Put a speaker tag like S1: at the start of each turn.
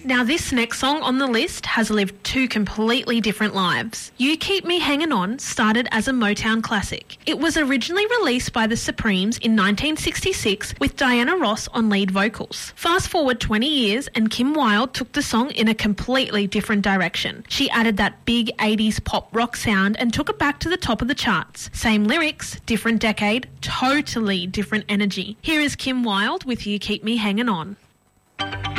S1: Now this next song on the list has lived two completely different lives. You Keep Me Hanging On started as a Motown classic. It was originally released by the Supremes in 1966 with Diana Ross on lead vocals. Fast forward 20 years and Kim Wilde took the song in a completely different direction. She added that big 80s pop rock sound and took it back to the top of the charts. Same lyrics, different decade, totally different energy. Here is Kim Wilde with You Keep Me Hanging On.